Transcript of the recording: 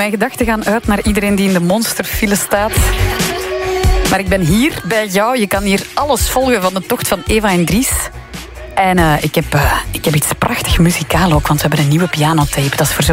Mijn gedachten gaan uit naar iedereen die in de monsterfile staat. Maar ik ben hier bij jou. Je kan hier alles volgen van de tocht van Eva en Dries. En ik heb iets prachtig muzikaal ook, want we hebben een nieuwe pianotape. Dat is voor zo